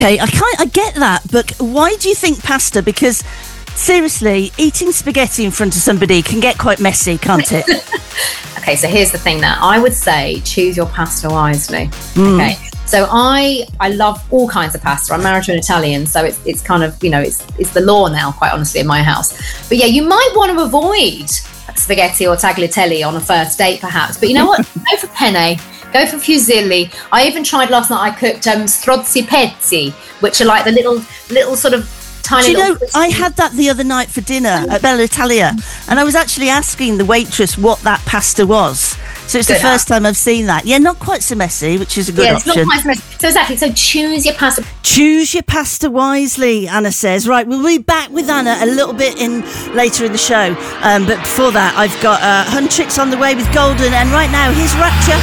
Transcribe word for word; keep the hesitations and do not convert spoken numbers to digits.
Okay, I can't, I get that, but why do you think pasta? Because seriously, eating spaghetti in front of somebody can get quite messy, can't it? Okay, so here's the thing now. I would say choose your pasta wisely. Mm. Okay. So I I love all kinds of pasta. I'm married to an Italian, so it's it's kind of, you know, it's it's the law now, quite honestly, in my house. But yeah, you might want to avoid spaghetti or tagliatelle on a first date, perhaps. But you know what? Go for penne. Go for fusilli. I even tried last night. I cooked um, strozzi pezzi, which are like the little little sort of tiny. Do you know, crispy- I had that the other night for dinner at Bella Italia, and I was actually asking the waitress what that pasta was. So it's Good, the first time I've seen that. Yeah, not quite so messy, which is a good yeah, it's option. not quite so messy. So exactly. So choose your pasta. Choose your pasta wisely, Anna says. Right, we'll be back with Anna a little bit in later in the show. Um, but before that, I've got uh, Huntrix on the way with Golden, and right now, here's Rapture.